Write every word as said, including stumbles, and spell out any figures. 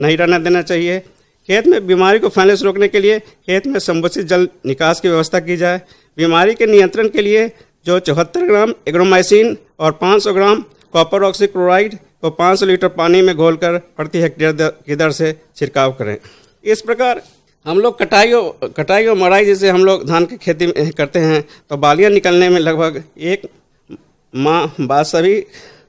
नहीं रहना देना चाहिए। खेत में बीमारी को फैलने से रोकने के लिए खेत में संबंधित जल निकास की व्यवस्था की जाए। बीमारी के नियंत्रण के लिए जो चौहत्तर ग्राम एग्रोमाइसिन और पाँच सौ ग्राम कॉपर ऑक्सीक्लोराइड को पाँच सौ लीटर पानी में घोलकर प्रति हेक्टेयर की दर से छिड़काव करें। इस प्रकार हम लोग कटाई और कटाई और मड़ाई जैसे हम लोग धान की खेती करते हैं तो बालियाँ निकलने में लगभग एक माह बाद सभी